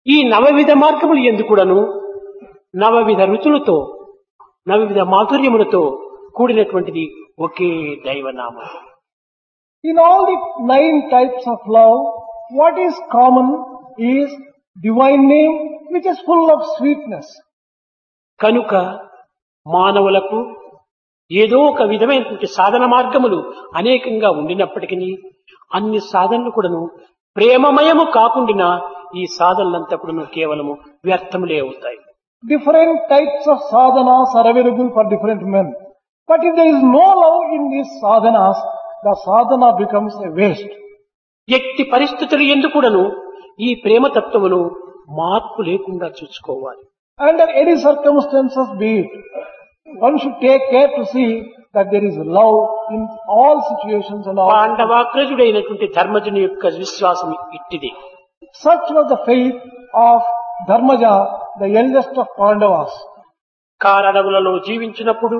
ఈ నవవిధ మార్గములు ఎందుకుడను నవవిధ రుచులతో నవవిధ మాధుర్యములతో కూడినటువంటిది ఒకే దైవనామం. In all the 9 types of love, what is common is divine name which is full of sweetness. కనుక మానవులకు ఏదో ఒక విధమైనటువంటి సాధన మార్గములు అనేకంగా ఉండినప్పటికీ అన్ని సాధనలు కూడాను ప్రేమమయము కాకుండా ఈ సాధనలంతా కూడాను కేవలము వ్యర్థములే అవుతాయి. Different types of sadhanas are available for different men. But if there is no love in these sadhanas, the sadhana becomes a waste. ఎట్టి పరిస్థితులు ఎందుకుడను ఈ ప్రేమ తత్వమును మార్పు లేకుండా చూసుకోవాలి. Under any circumstances be it, one should take care to see that there is love in all situations and all. పాండవాగ్రజుడైనటువంటి ధర్మజుని యొక్క విశ్వాసం ఇట్టిది. Such was the faith of Dharmaja, the eldest of Pandavas. కారణములలో జీవించినప్పుడు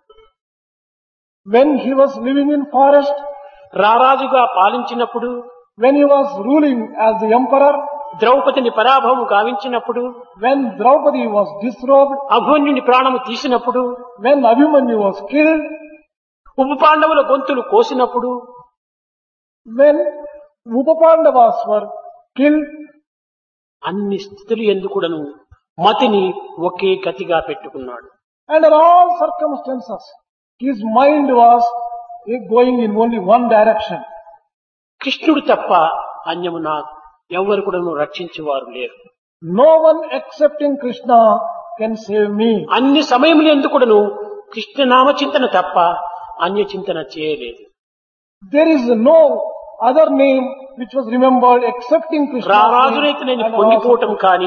When he was living in forest, రారాజుగా పాలించినప్పుడు when he was ruling as the emperor, ద్రౌపదిని పరాభవం గావించినప్పుడు when Draupadi was disrobed, అభిమన్యుని ప్రాణము తీసినప్పుడు when Abhimanyu was killed, ఉప పాండవుల గొంతులు కోసినప్పుడు when Upapandavas were killed, అన్ని స్థితులు ఎందుకుడను మతిని ఒకే గతిగా పెట్టుకున్నాడు. under all circumstances, his mind was going in only one direction. కృష్ణుడు తప్ప అన్యము నా ఎవరు కూడాను రక్షించేవారు లేరు. No one excepting Krishna can save me. అన్ని సమయములు ఎందుకుడను కృష్ణ నామచింతన తప్ప అన్య చింతన చేయలేదు. There is no other name which was remembered excepting Krishna. రారాజునైతే నేను పొంగిపోవటం కానీ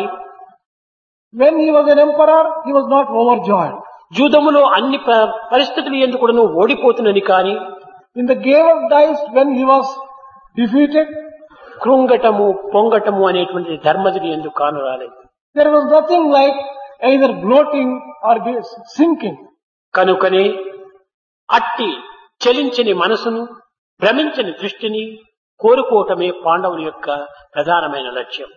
when he was an emperor, he was not overjoyed. జూదములో అన్ని పరిస్థితులు ఎందుకుడను ఓడిపోతున్నది కానీ In the game of dice, when he was defeated, కృంగటము పొంగటము అనేటువంటి ధర్మజుడు ఎందుకు కాను రాలేదు. there was nothing like either gloating or sinking. కనుకనే అట్టి చలించని మనసును భ్రమించని దృష్టిని కోరుకోవటమే పాండవుల యొక్క ప్రధానమైన లక్ష్యం.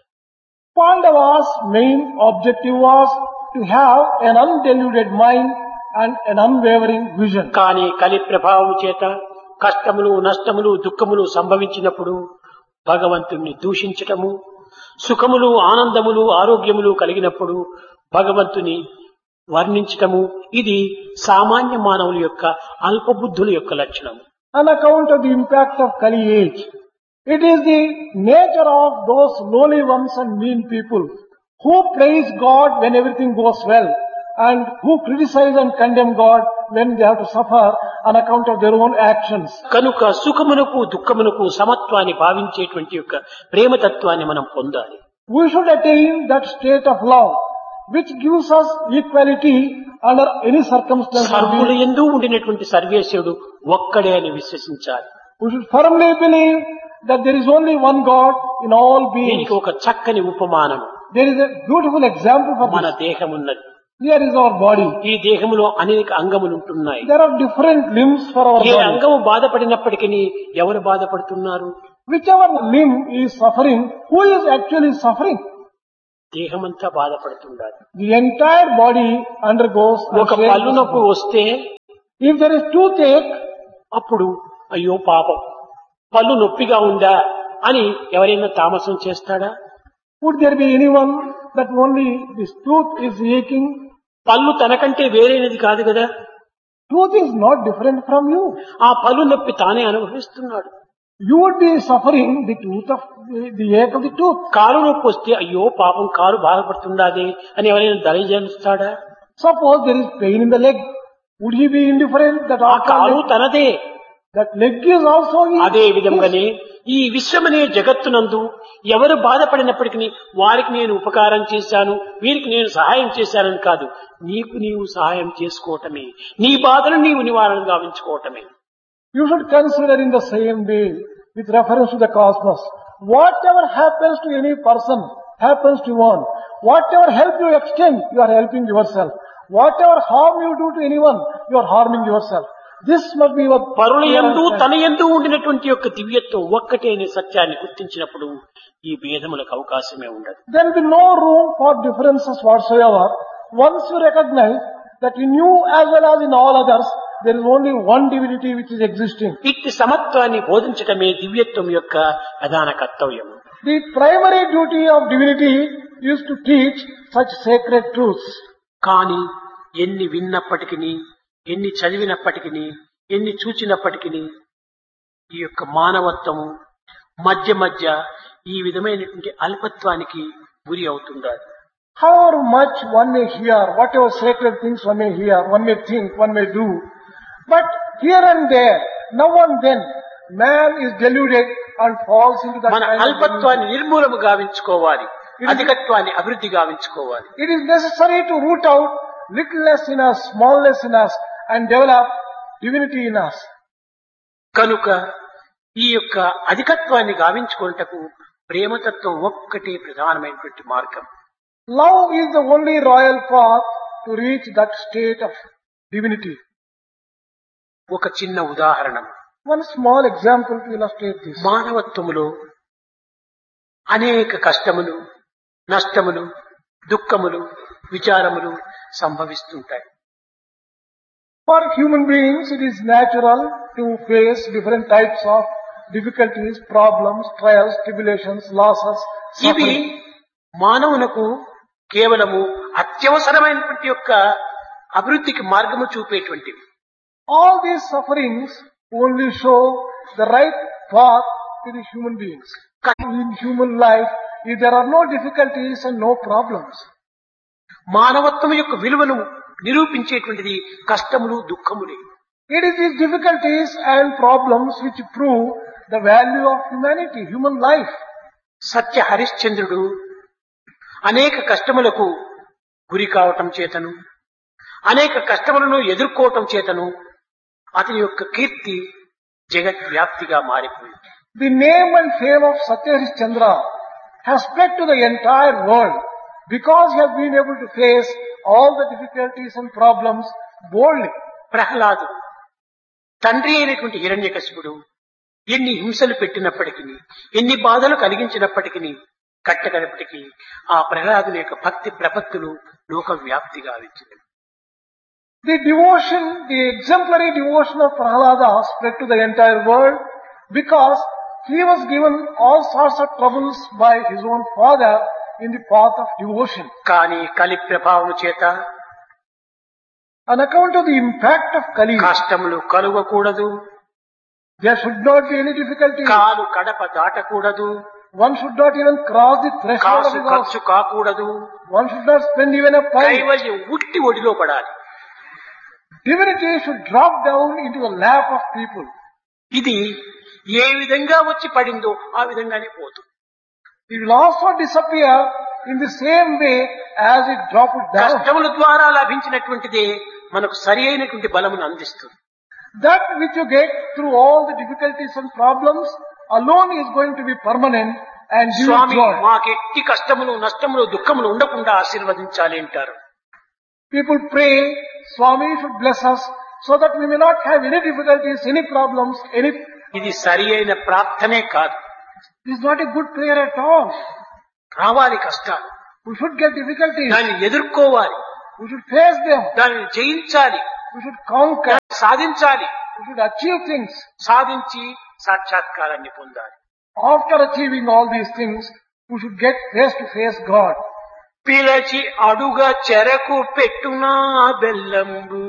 Pandava's main objective was to have an undiluted mind and an unwavering vision. కానీ కలి ప్రభావం చేత కష్టములు నష్టములు దుఃఖములు సంభవించినప్పుడు భగవంతుణ్ణి దూషించటము, సుఖములు ఆనందములు ఆరోగ్యములు కలిగినప్పుడు భగవంతుని వర్ణించటము, ఇది సామాన్య మానవుల యొక్క అల్పబుద్ధుల యొక్క లక్షణం. On account of the impact of Kali age, it is the nature of those lowly ones and mean people who praise God when everything goes well and who criticize and condemn God when they have to suffer on account of their own actions. కనుక సుఖమునకు దుఃఖమునకు సమత్వాన్ని భావించేటువంటి యొక్క ప్రేమతత్వాన్ని మనం పొందాలి. We should attain that state of love which gives us equality under any circumstance. సర్వుల యందు ఉండినటువంటి సర్వేశ్వరుడు ఒక్కడే అని విశ్వసించాలి. We should firmly believe that there is only one God in all beings. దీనికి ఒక చక్కని ఉపమానం There is a beautiful example for మన this. దేహం ఉన్నది. Here is our body. ఈ దేహంలో అనేక అంగములు ఉంటున్నాయి. There are different limbs for our A body. అంగము బాధపడినప్పటికీ ఎవరు బాధపడుతున్నారు? Whichever limb is suffering, who is actually suffering? దేహమంతా బాధపడుతుండాలి. The entire body undergoes. ఒక పళ్ళు నొప్పి వస్తే If there is toothache, అప్పుడు అయ్యో పాపం పళ్ళు నొప్పిగా ఉందా అని ఎవరైనా తామసం చేస్తాడా? would there be anyone that only this tooth is aching? పళ్ళు తనకంటే వేరేది కాదు కదా. Tooth is not different from you. ఆ పళ్ళు నొప్పి తానే అనుభవిస్తున్నాడు. You would be suffering the tooth of the ache of the tooth. కాలు నొప్పి వస్తే అయ్యో పాపం కాలు బాధపడుతుండాది అని ఎవరైనా దయచేస్తాడా? Suppose there is pain in the leg. Would he be indifferent that ఆ కాలు తనదే. that leg is also his? అదే విధంగానే ఈ విశ్వమనే జగత్తునందు ఎవరు బాధపడినప్పటికీ వారికి నేను ఉపకారం చేశాను, వీరికి నేను సహాయం చేశానని కాదు, నీకు నీవు సహాయం చేసుకోవటమే, నీ బాధను నీవు నివారణ గావించుకోవటమే. You should consider in the same way with reference to the cosmos. Whatever happens to any person happens to one. Whatever help you extend, you are helping yourself. Whatever harm you do to anyone, you are harming yourself. This must be your పరుల clear యందు understanding. తన యందు ఉండినటువంటి యొక్క దివ్యత్వం ఒక్కటే అనే సత్యాన్ని గుర్తించినప్పుడు ఈ భేదములకు అవకాశమే ఉండదు. There will be no room for differences whatsoever. Once you recognize that in you as well as in all others, there is only one divinity which is existing. ఇట్టి సమత్వాన్ని బోధించటమే దివ్యత్వం యొక్క ప్రధాన కర్తవ్యం. The primary duty of divinity is to teach such sacred truths. కానీ ఎన్ని విన్నప్పటికీ, ఎన్ని చదివినప్పటికీ, ఎన్ని చూచినప్పటికీ ఈ యొక్క మానవత్వము మధ్య మధ్య ఈ విధమైనటువంటి అల్పత్వానికి గురి అవుతుండాలి. However much one may hear, whatever sacred things one may hear, one may think, one may do, but here and there, now and then, man is deluded and falls into that మన kind of అల్పత్వాన్ని నిర్మూలము గావించుకోవాలి, అధికత్వాన్ని అభివృద్ధి గావించుకోవాలి. It is necessary to root out littleness in us, smallness in us, and develop divinity in us. కనుక ఈ యొక్క అధికత్వాన్ని గావించుకోవటకు ప్రేమతత్వం ఒక్కటే ప్రధానమైనటువంటి మార్గం. Love is the only royal path to reach that state of divinity. ఒక చిన్న ఉదాహరణ. One small example to illustrate this. మానవత్వములో అనేక కష్టములు, నష్టములు, దుఃఖములు, విచారములు సంభవిస్తుంటాయి. For human beings, it is natural to face different types of difficulties, problems, trials, tribulations, losses, ఇవి suffering. మానవునకు కేవలము అత్యవసరమైనటువంటి యొక్క అభివృద్ధికి మార్గము చూపేటువంటివి. All these sufferings only show the right path to the human beings. In human life, if there are no difficulties and no problems, మానవత్వం యొక్క విలువను నిరూపించేటువంటిది కష్టములు, దుఃఖములే. it is these difficulties and problems which prove the value of humanity, human life. సత్య హరిశ్చంద్రుడు అనేక కష్టములకు గురి కావటం చేతను, అనేక కష్టములను ఎదుర్కోవటం చేతను అతని యొక్క కీర్తి జగద్వ్యాప్తిగా మారిపోయింది. The name and fame of Satya Harishchandra has spread to the entire world because he has been able to face all the difficulties and problems boldly. ప్రహ్లాదుడు తండ్రి అయినటువంటి హిరణ్యకశిపుడు ఎన్ని హింసలు పెట్టినప్పటికీ, ఎన్ని బాధలు కలిగించినప్పటికీ, కట్టగడపటికి ఆ ప్రహ్లాదుని యొక్క భక్తి ప్రపత్తులు లోకవ్యాప్తిగా వచ్చింది. The devotion, the exemplary devotion of Prahlada spread to the entire world because he was given all sorts of troubles by his own father in the path of devotion. కానీ కలి ప్రభావం చేత On account of the impact of Kali, కష్టములు కలుగకూడదు, there should not be any difficulty. కాలు Kadapa దాటకూడదు, One should not even cross the threshold of Kasu his house. ఖర్చు కాకూడదు, One should not spend even a pint. కైవల్యం ఉట్టి ఒడిలో పడాలి. Divinity should drop down into the lap of people. ఇది ఏ విధంగా వచ్చి పడిందో ఆ విధంగానే పోతుంది. It will also disappear in the same way as it dropped down. కష్టముల ద్వారా లభించినటువంటిదే మనకు సరి అయినటువంటి బలమును అందిస్తుంది. That which you get through all the difficulties and problems alone is going to be permanent and give you Swamy joy. మాకెట్టి కష్టములు, నష్టములు, దుఃఖములు ఉండకుండా ఆశీర్వదించాలి అంటారు. People pray, Swami should bless us so that we may not have any difficulties, any problems, any... ఇది సరి అయిన ప్రార్థనే కాదు. It is not a good prayer at all. రావాలి కష్టాలు, We should get difficulties. దాన్ని ఎదుర్కోవాలి, We should face them. దాన్ని జయించాలి, We should conquer. దాన్ని సాధించాలి, We should achieve things. సాధించి సాక్షాత్కారాన్ని పొందాలి. After achieving all these things, we should get face to face God. పిలచి అడుగ చెరకు పెట్టునా బెల్లంబు.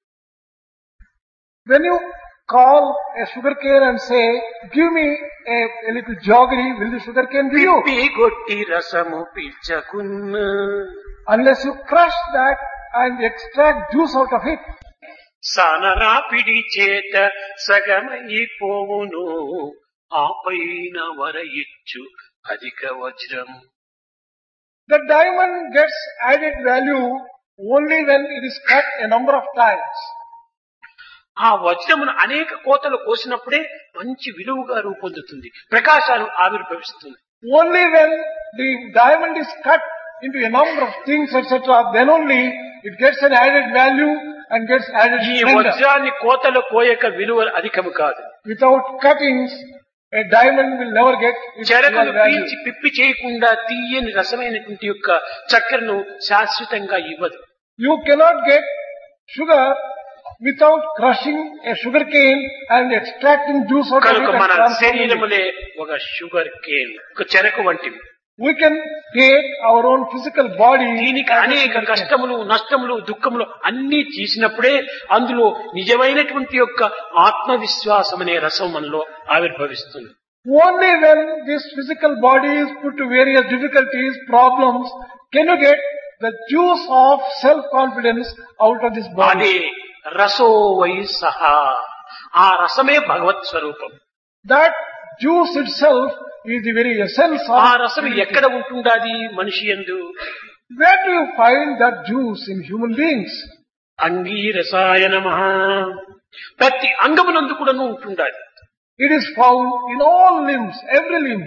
When you call a sugarcane and say, give me a little jaggery, will the sugarcane give you? పిప్పి గొట్టి రసము పిల్చకున్న. Unless you crush that and extract juice out of it. సనరాపిడి చేత సగమైపోవును ఆపైన వర ఇచ్చు అధిక వజ్రము. The diamond gets added value only when it is cut a number of times. ఆ వజ్రమును అనేక కోతలు కోసినప్పుడే మంచి విలువగా రూపొందుతుంది, ప్రకాశాలు ఆవిర్భవిస్తుంది. Only when the diamond is cut into a number of things, etc., then only it gets an added value and gets added ఈ splendor. వజ్రాన్ని కోతలు కోయక విలువ అధికము కాదు. Without cuttings, a diamond will never get its చెరకును real value. పీల్చి పిప్పి చేయకుండా తీయని రసమైనటువంటి యొక్క చక్కెరను శాశ్వతంగా ఇవ్వదు. You cannot get sugar without crushing a sugar cane and extracting juice out of కనుక it and మన transforming it. శరీరములే ఒక షుగర్ కేన్, ఒక చెరకు వంటివి. We can take our own physical body. దీనికి as a అనేక sugar cane. కష్టములు, నష్టములు, దుఃఖములు అన్ని చేసినప్పుడే అందులో నిజమైనటువంటి యొక్క ఆత్మవిశ్వాసం అనే రసం మనలో ఆవిర్భవిస్తుంది. Only when this physical body is put to various difficulties, problems, can you get the juice of self-confidence out of this body. అదే రసో వై సహా, ఆ రసమే భగవత్ స్వరూపం. That juice itself is the very essence of. ఆ రసం ఎక్కడ ఉంటుండాది మనిషి యందు? Where do you find that juice in human beings? అంగీరసాయ నమః. ప్రతి అంగమునందు కూడాను ఉంటుండాది. It is found in all limbs, every limb.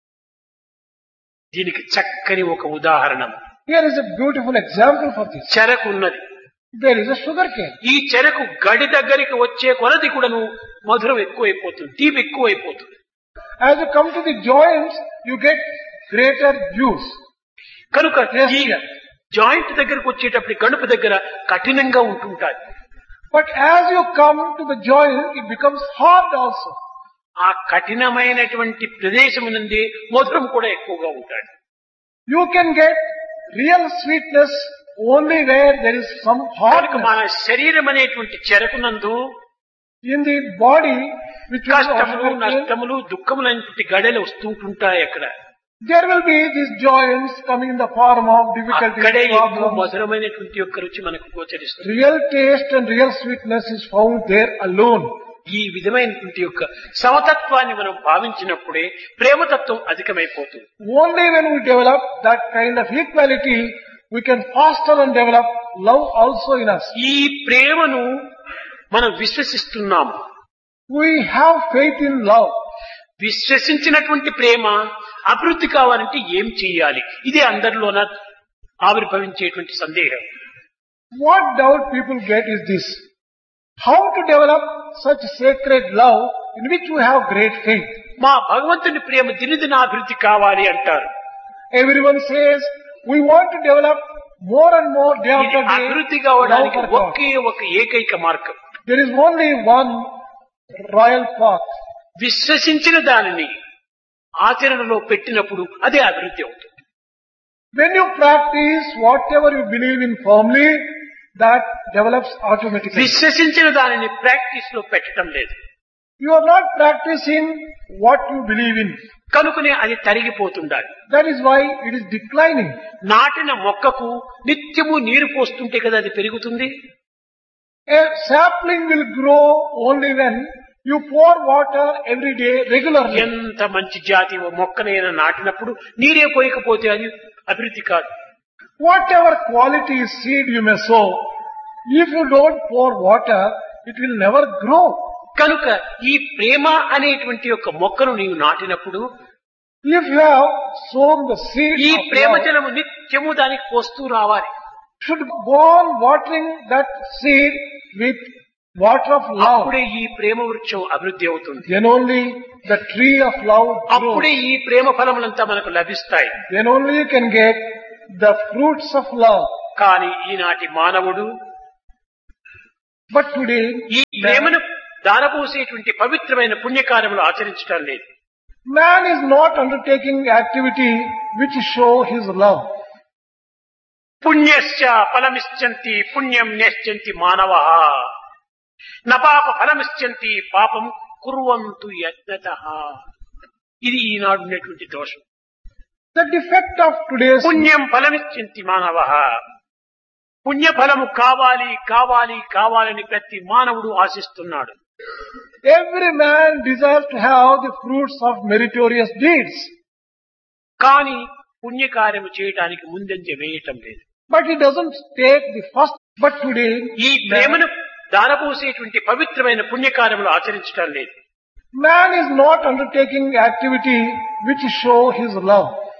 దీనికి చక్కని ఒక ఉదాహరణ. Here is a beautiful example for this. చెరకు ఉన్నది. There is a sugar cane. ఈ చెరకు గడి దగ్గరికి వచ్చే కొలది కూడాను మధురం ఎక్కువైపోతుంది, తీపి ఎక్కువైపోతుంది. As you come to the joints, you get greater juice. కనుక Yes, ఈ yes. జాయింట్ దగ్గరకు వచ్చేటప్పుడు గడుపు దగ్గర కఠినంగా ఉంటుంటాది. But as you come to the joint, it becomes hard also. ఆ కఠినమైనటువంటి ప్రదేశం నుండి మధురం కూడా ఎక్కువగా ఉంటాడు. You can get real sweetness only where there is some కనుక మన hardness. శరీరం అనేటువంటి చెరకునందు In the body, which is కష్టములు, sugar cane, నష్టములు, దుఃఖములు అనేటువంటి గడలు వస్తుంటుంటాయి. అక్కడ there will be these joints coming in the form of difficulties, అక్కడే ఎక్కువ problems. మధురమైనటువంటి యొక్క రుచి మనకు గోచరిస్తుంది. Real taste and real sweetness is found there alone. ఈ విధమైనటువంటి యొక్క సమతత్వాన్ని మనం భావించినప్పుడే ప్రేమతత్వం అధికమైపోతుంది. Only when we develop that kind of equality, we can foster and develop love also in us. ఈ ప్రేమను మనం విశ్వసిస్తున్నాము. We have faith in love. విశ్వసించినటువంటి ప్రేమ అభివృద్ధి కావాలంటే ఏం చేయాలి? ఇదే అందరిలోన ఆవిర్భవించేటువంటి సందేహం. What doubt people get is this: how to develop such sacred love in which we have great faith. మా భగవంతుని ప్రేమ దినదిన అభివృద్ధి కావాలి అంటారు. Everyone says we want to develop more and more day ఇది after day అభివృద్ధి love కావడానికి for God. ఒకే ఒక ఏకైక మార్గం. There is only one royal path. విశ్వసించిన దానిని ఆచరణలో పెట్టినప్పుడు అదే అభివృద్ధి అవుతుంది. When you practice whatever you believe in firmly, that develops automatically. విశ్వసించిన దానిని ప్రాక్టీస్ లో పెట్టడం లేదు. You are not practicing what you believe in. కనుకనే అది తరిగిపోతుండాలి. That is why it is declining. నాటిన మొక్కకు నిత్యము నీరు పోస్తుంటే కదా అది పెరుగుతుంది. A sapling will grow only when you pour water every day regularly. ఎంత మంచి జాతి ఓ మొక్కనైనా నాటినప్పుడు నీరే పోయకపోతే అది అభివృద్ధి కాదు. Whatever quality seed you may sow, if you don't pour water, it will never grow. కనుక ఈ ప్రేమ అనేటువంటి యొక్క మొక్కను నీవు నాటినప్పుడు If you have sown the seed ఈ of ప్రేమ love, జలము నిత్యము దానికి పోస్తూ రావాలి. should go on watering that seed with water of love. అప్పుడే ఈ ప్రేమ వృక్షం అభివృద్ధి అవుతుంది. Then only the tree of love అప్పుడే grows. ఈ ప్రేమ ఫలములంతా మనకు లభిస్తాయి. Then only you can get the fruits of love. కానీ ఈనాటి మానవుడు But today, ఈ ప్రేమను దారపోసేటువంటి పవిత్రమైన పుణ్యకార్యములు ఆచరించడం లేదు. man is not undertaking activity which show his love. పుణ్యశ్చ ఫలమిశ్చంతి పుణ్యం నేశ్చంతి మానవః న పాప ఫలమిశ్చంతి పాపం కుర్వంతు యత్నతః. ఇది ఈనాడు ఉన్నటువంటి దోషం. The defect of today's పుణ్యం ఫలమిశ్చంతి మానవః. పుణ్యఫలము కావాలి కావాలి కావాలని ప్రతి మానవుడు ఆశిస్తున్నాడు. every man desires to have the fruits of meritorious deeds, కానీ పుణ్యకార్యము చేయటానికి ముందంజ వేయటం లేదు. but he doesn't take the first. But today, ఈ ప్రేమను దారపోసేటువంటి పవిత్రమైన పుణ్యకార్యములు ఆచరించడం లేదు. man is not undertaking activity which show his love.